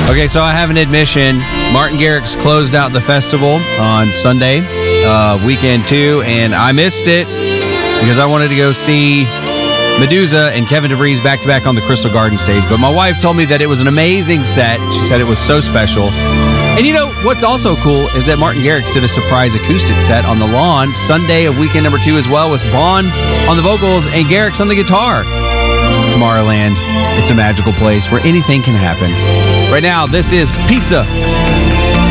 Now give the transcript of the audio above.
Okay, so I have an admission. Martin Garrix closed out the festival on Sunday, weekend 2, and I missed it because I wanted to go see Medusa and Kevin DeVries back-to-back on the Crystal Garden stage. But my wife told me that it was an amazing set. She said it was so special. And you know, what's also cool is that Martin Garrix did a surprise acoustic set on the lawn Sunday of weekend number 2 as well, with Bond on the vocals and Garrix on the guitar. Tomorrowland, it's a magical place where anything can happen. Right now, this is Pizza